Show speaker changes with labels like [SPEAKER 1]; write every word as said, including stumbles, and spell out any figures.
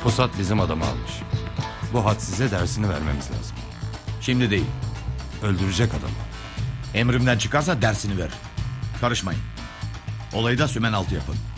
[SPEAKER 1] Pusat bizim adamı almış. Bu had size dersini vermemiz lazım.
[SPEAKER 2] Şimdi değil.
[SPEAKER 1] Öldürecek adamı.
[SPEAKER 2] Emrimden çıkarsa dersini ver. Karışmayın. Olayı da sümen altı yapın.